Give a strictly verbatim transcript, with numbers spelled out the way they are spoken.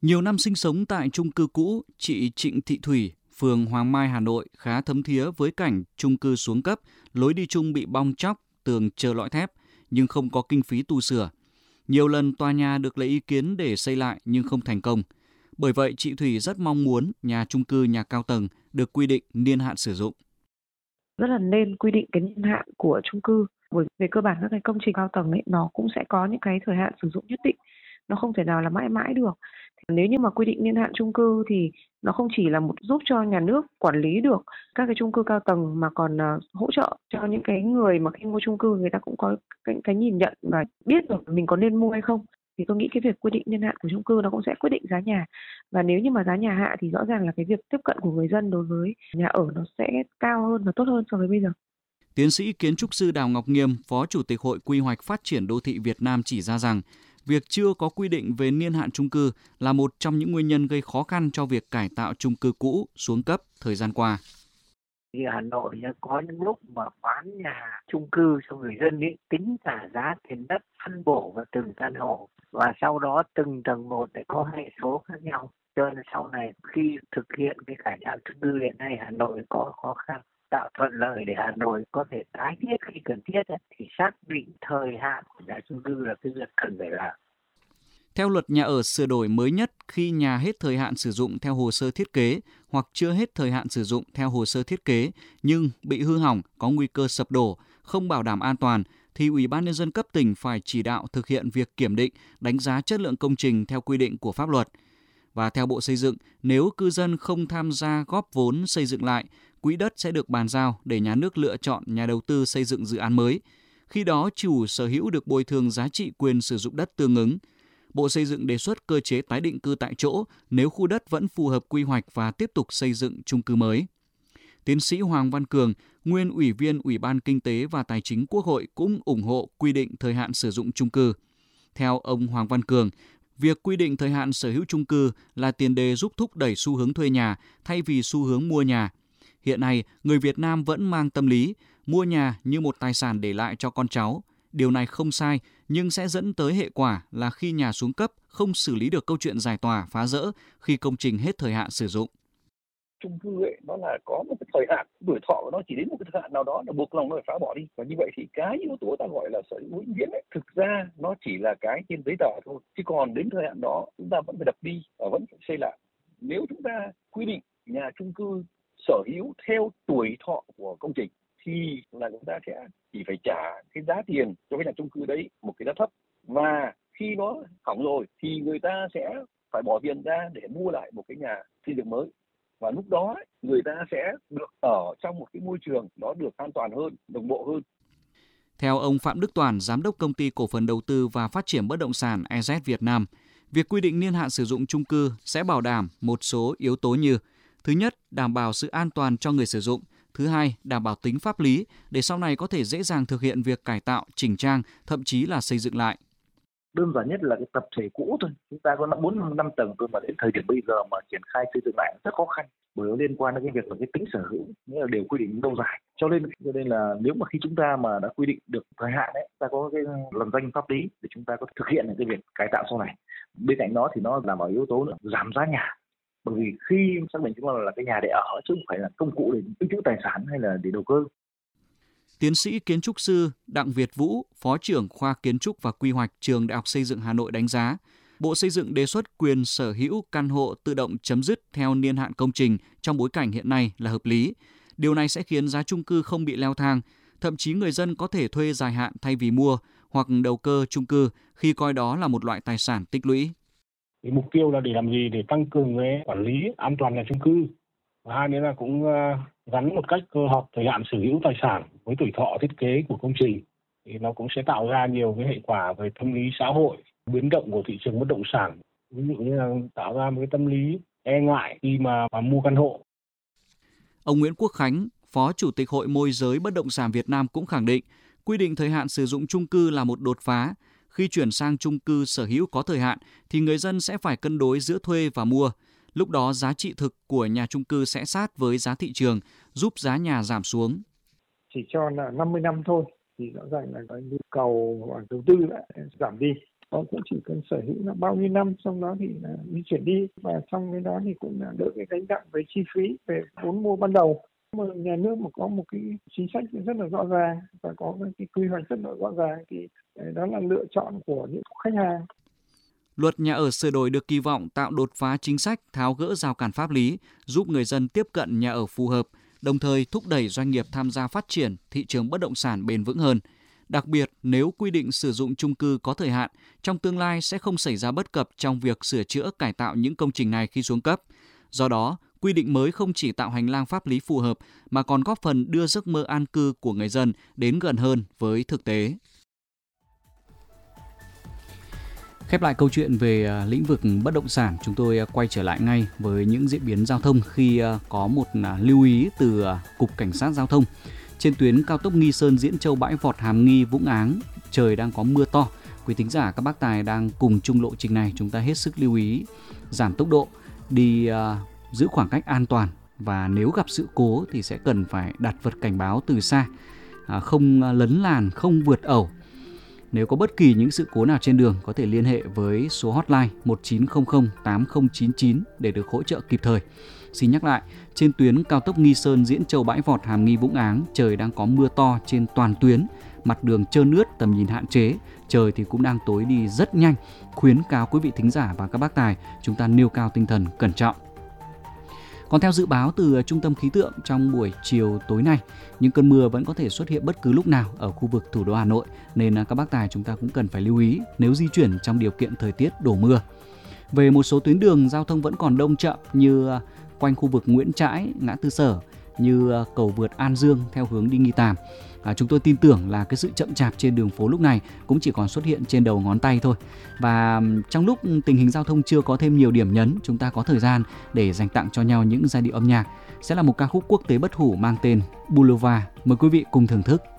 Nhiều năm sinh sống tại chung cư cũ, chị Trịnh Thị Thủy, phường Hoàng Mai, Hà Nội khá thấm thía với cảnh chung cư xuống cấp, lối đi chung bị bong tróc, tường trơ lõi thép, nhưng không có kinh phí tu sửa. Nhiều lần tòa nhà được lấy ý kiến để xây lại nhưng không thành công. Bởi vậy, chị Thủy rất mong muốn nhà chung cư, nhà cao tầng được quy định niên hạn sử dụng. Rất là nên quy định cái niên hạn của chung cư, bởi về cơ bản các cái công trình cao tầng ấy nó cũng sẽ có những cái thời hạn sử dụng nhất định, nó không thể nào là mãi mãi được. Nếu như mà quy định niên hạn chung cư thì nó không chỉ là một giúp cho nhà nước quản lý được các cái chung cư cao tầng mà còn uh, hỗ trợ cho những cái người mà khi mua chung cư người ta cũng có cái, cái nhìn nhận và biết được mình có nên mua hay không. Thì tôi nghĩ cái việc quy định niên hạn của chung cư nó cũng sẽ quyết định giá nhà. Và nếu như mà giá nhà hạ thì rõ ràng là cái việc tiếp cận của người dân đối với nhà ở nó sẽ cao hơn và tốt hơn so với bây giờ. Tiến sĩ kiến trúc sư Đào Ngọc Nghiêm, Phó Chủ tịch Hội Quy hoạch Phát triển Đô thị Việt Nam chỉ ra rằng, việc chưa có quy định về niên hạn chung cư là một trong những nguyên nhân gây khó khăn cho việc cải tạo chung cư cũ xuống cấp thời gian qua. Thì Hà Nội có những lúc mà bán nhà chung cư cho người dân ấy, tính cả giá tiền đất phân bổ vào từng căn hộ và sau đó từng tầng một để có hệ số khác nhau. Cho nên sau này khi thực hiện cái cải tạo chung cư hiện nay Hà Nội có khó khăn, tạo thuận lợi để Hà Nội có thể tái thiết khi cần thiết thì xác định thời hạn của nhà chung cư là cái việc cần phải làm. Theo luật nhà ở sửa đổi mới nhất, khi nhà hết thời hạn sử dụng theo hồ sơ thiết kế hoặc chưa hết thời hạn sử dụng theo hồ sơ thiết kế nhưng bị hư hỏng, có nguy cơ sập đổ, không bảo đảm an toàn, thì Ủy ban Nhân dân cấp tỉnh phải chỉ đạo thực hiện việc kiểm định, đánh giá chất lượng công trình theo quy định của pháp luật. Và theo Bộ Xây dựng, nếu cư dân không tham gia góp vốn xây dựng lại, quỹ đất sẽ được bàn giao để nhà nước lựa chọn nhà đầu tư xây dựng dự án mới. Khi đó, chủ sở hữu được bồi thường giá trị quyền sử dụng đất tương ứng. Bộ Xây dựng đề xuất cơ chế tái định cư tại chỗ nếu khu đất vẫn phù hợp quy hoạch và tiếp tục xây dựng chung cư mới. Tiến sĩ Hoàng Văn Cường, nguyên Ủy viên Ủy ban Kinh tế và Tài chính Quốc hội cũng ủng hộ quy định thời hạn sử dụng chung cư. Theo ông Hoàng Văn Cường, việc quy định thời hạn sở hữu chung cư là tiền đề giúp thúc đẩy xu hướng thuê nhà thay vì xu hướng mua nhà. Hiện nay, người Việt Nam vẫn mang tâm lý mua nhà như một tài sản để lại cho con cháu. Điều này không sai, nhưng sẽ dẫn tới hệ quả là khi nhà xuống cấp, không xử lý được câu chuyện giải tỏa, phá rỡ khi công trình hết thời hạn sử dụng. Chung cư ấy, nó là có một cái thời hạn, tuổi thọ của nó chỉ đến một cái thời hạn nào đó là buộc lòng nó phải phá bỏ đi. Và như vậy thì cái yếu tố ta gọi là sở hữu vĩnh viễn ấy, thực ra nó chỉ là cái trên giấy tờ thôi. Chứ còn đến thời hạn đó chúng ta vẫn phải đập đi và vẫn phải xây lại. Nếu chúng ta quy định nhà chung cư sở hữu theo tuổi thọ của công trình thì là chúng ta sẽ chỉ phải trả cái giá tiền cho cái nhà chung cư đấy một cái giá thấp, và khi nó hỏng rồi thì người ta sẽ phải bỏ tiền ra để mua lại một cái nhà xây dựng mới, và lúc đó người ta sẽ được ở trong một cái môi trường nó được an toàn hơn, đồng bộ hơn. Theo ông Phạm Đức Toàn, Giám đốc Công ty Cổ phần Đầu tư và Phát triển Bất động sản e zét Việt Nam, việc quy định niên hạn sử dụng chung cư sẽ bảo đảm một số yếu tố như: thứ nhất, đảm bảo sự an toàn cho người sử dụng; thứ hai, đảm bảo tính pháp lý để sau này có thể dễ dàng thực hiện việc cải tạo, chỉnh trang, thậm chí là xây dựng lại. Đơn giản nhất là cái tập thể cũ thôi, chúng ta có bốn năm tầng thôi mà đến thời điểm bây giờ mà triển khai xây dựng lại rất khó khăn, bởi nó liên quan đến cái việc là cái tính sở hữu, nghĩa là đều quy định lâu dài. Cho nên cho nên là nếu mà khi chúng ta mà đã quy định được thời hạn đấy, ta có cái lằn ranh pháp lý để chúng ta có thể thực hiện cái việc cải tạo sau này. Bên cạnh đó thì nó đảm bảo yếu tố nữa, giảm giá nhà. Bởi vì khi xác định chúng ta là cái nhà để ở chứ không phải là công cụ để tích trữ tài sản hay là để đầu cơ. Tiến sĩ kiến trúc sư Đặng Việt Vũ, Phó trưởng khoa Kiến trúc và Quy hoạch Trường Đại học Xây dựng Hà Nội đánh giá, Bộ Xây dựng đề xuất quyền sở hữu căn hộ tự động chấm dứt theo niên hạn công trình trong bối cảnh hiện nay là hợp lý. Điều này sẽ khiến giá chung cư không bị leo thang, thậm chí người dân có thể thuê dài hạn thay vì mua hoặc đầu cơ chung cư khi coi đó là một loại tài sản tích lũy. Mục tiêu là để làm gì? Để tăng cường cái quản lý an toàn nhà chung cư. Và hai nữa là cũng gắn một cách cơ học thời hạn sở hữu tài sản với tuổi thọ thiết kế của công trình, thì nó cũng sẽ tạo ra nhiều cái hệ quả về tâm lý xã hội, biến động của thị trường bất động sản, ví dụ như là tạo ra một cái tâm lý e ngại khi mà, mà mua căn hộ. Ông Nguyễn Quốc Khánh, Phó Chủ tịch Hội Môi giới Bất động sản Việt Nam cũng khẳng định, quy định thời hạn sử dụng chung cư là một đột phá. Khi chuyển sang chung cư sở hữu có thời hạn thì người dân sẽ phải cân đối giữa thuê và mua. Lúc đó giá trị thực của nhà chung cư sẽ sát với giá thị trường, giúp giá nhà giảm xuống. Chỉ cho là năm mươi năm thôi thì rõ ràng là cái nhu cầu đầu tư lại giảm đi. Họ cũng chỉ cần sở hữu là bao nhiêu năm, xong đó thì là di chuyển đi, và trong cái đó thì cũng là đỡ cái gánh nặng về chi phí, về vốn mua ban đầu. Mà nhà nước mà có một cái chính sách rất là rõ ràng và có cái quy hoạch rất là rõ ràng thì đó là lựa chọn của những khách hàng. Luật nhà ở sửa đổi được kỳ vọng tạo đột phá chính sách, tháo gỡ rào cản pháp lý, giúp người dân tiếp cận nhà ở phù hợp, đồng thời thúc đẩy doanh nghiệp tham gia phát triển thị trường bất động sản bền vững hơn. Đặc biệt, nếu quy định sử dụng chung cư có thời hạn, trong tương lai sẽ không xảy ra bất cập trong việc sửa chữa cải tạo những công trình này khi xuống cấp. Do đó, quy định mới không chỉ tạo hành lang pháp lý phù hợp mà còn góp phần đưa giấc mơ an cư của người dân đến gần hơn với thực tế. Khép lại câu chuyện về uh, lĩnh vực bất động sản, chúng tôi uh, quay trở lại ngay với những diễn biến giao thông khi uh, có một uh, lưu ý từ uh, Cục Cảnh sát Giao thông. Trên tuyến cao tốc Nghi Sơn - Diễn Châu - Bãi Vọt - Hàm Nghi - Vũng Áng, trời đang có mưa to. Quý thính giả, các bác tài đang cùng chung lộ trình này, chúng ta hết sức lưu ý giảm tốc độ, đi uh, giữ khoảng cách an toàn, và nếu gặp sự cố thì sẽ cần phải đặt vật cảnh báo từ xa, uh, không uh, lấn làn, không vượt ẩu. Nếu có bất kỳ những sự cố nào trên đường, có thể liên hệ với số hotline một chín không không tám không chín chín để được hỗ trợ kịp thời. Xin nhắc lại, trên tuyến cao tốc Nghi Sơn - Diễn Châu - Bãi Vọt - Hàm Nghi - Vũng Áng, trời đang có mưa to trên toàn tuyến, mặt đường trơn ướt, tầm nhìn hạn chế, trời thì cũng đang tối đi rất nhanh. Khuyến cáo quý vị thính giả và các bác tài chúng ta nêu cao tinh thần cẩn trọng. Còn theo dự báo từ Trung tâm Khí tượng, trong buổi chiều tối nay, những cơn mưa vẫn có thể xuất hiện bất cứ lúc nào ở khu vực thủ đô Hà Nội, nên các bác tài chúng ta cũng cần phải lưu ý nếu di chuyển trong điều kiện thời tiết đổ mưa. Về một số tuyến đường, giao thông vẫn còn đông chậm như quanh khu vực Nguyễn Trãi, ngã tư Sở, như cầu vượt An Dương theo hướng đi Nghi Tàm. À, chúng tôi tin tưởng là cái sự chậm chạp trên đường phố lúc này cũng chỉ còn xuất hiện trên đầu ngón tay thôi. Và trong lúc tình hình giao thông chưa có thêm nhiều điểm nhấn, chúng ta có thời gian để dành tặng cho nhau những giai điệu âm nhạc. Sẽ là một ca khúc quốc tế bất hủ mang tên Boulevard. Mời quý vị cùng thưởng thức.